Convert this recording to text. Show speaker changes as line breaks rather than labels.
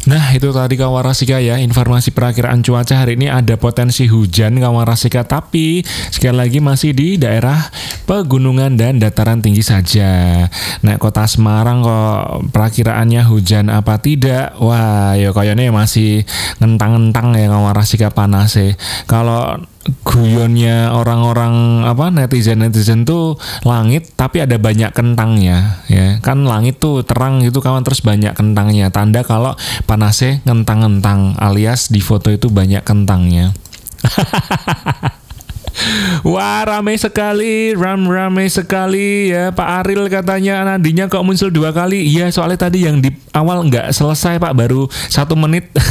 Nah, itu tadi kawan Rasika ya, informasi perakiraan cuaca hari ini ada potensi hujan kawan Rasika, tapi sekali lagi masih di daerah pegunungan dan dataran tinggi saja. Nah, kota Semarang kok perakiraannya hujan apa tidak? Wah, ya kayaknya masih ngentang-ngentang ya kawan Rasika, panas ya. Kalau guyonnya orang-orang netizen tuh langit tapi ada banyak kentangnya ya kan, langit tuh terang gitu kawan, terus banyak kentangnya, tanda kalau panasnya ngentang-ngentang, alias di foto itu banyak kentangnya. Wah, ramai sekali ya. Pak Aril katanya nadinya kok muncul 2 kali. Iya, soalnya tadi yang di awal nggak selesai Pak, baru 1 menit.